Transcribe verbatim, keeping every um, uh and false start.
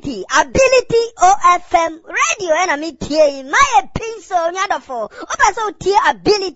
ability, ability O F M radio and a me tie my pencil nyadofo. Opa so tie ability